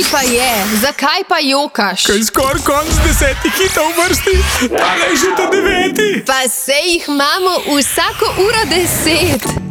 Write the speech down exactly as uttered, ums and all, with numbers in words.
pa je? Zakaj pa jokaš? Kaj skoraj konc desetih hitov v vrsti, tale je že ta deveti. Pa sej jih imamo vsako uro deset.